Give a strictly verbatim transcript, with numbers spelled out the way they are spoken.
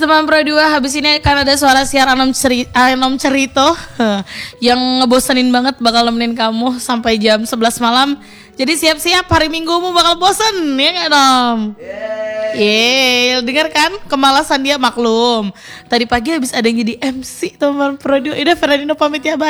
Teman Pro dua, habis ini akan ada suara siar Anom, ceri, Anom Cerito yang ngebosenin banget, bakal nemenin kamu sampai jam sebelas malam. Jadi siap-siap, hari Minggumu bakal bosen, ya gak Nom? Yeay, dengar kan kemalasan dia, maklum. Tadi pagi habis ada yang jadi M C teman Pro dua. Udah Fernandino pamit ya, bye.